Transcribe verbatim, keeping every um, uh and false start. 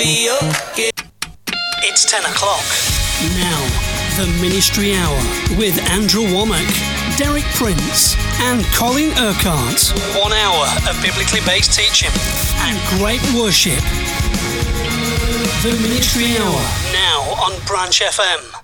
It's ten o'clock. Now, the Ministry Hour with Andrew Womack, Derek Prince and Colin Urquhart. One hour of biblically based teaching and great worship. The Ministry Hour, now on Branch F M.